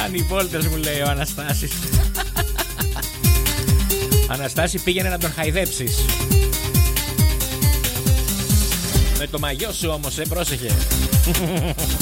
Κάνει βόλτες, μου λέει ο Αναστάσης. Αναστάση, πήγαινε να τον χαϊδέψεις. Με το μαγιό σου όμως, πρόσεχε.